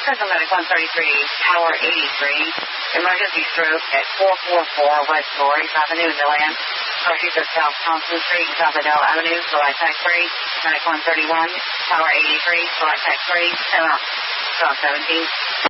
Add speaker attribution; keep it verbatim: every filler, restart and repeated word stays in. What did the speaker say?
Speaker 1: Central Medic one thirty-three, Tower eighty-three. Emergency stroke at four forty-four West Lawrence Avenue, Milan. Crossing of South Thompson Street, South Adele Avenue, select tax-free. Medic one thirty-one, Tower eighty-three, select tax-free. seven off. Cross seventeen.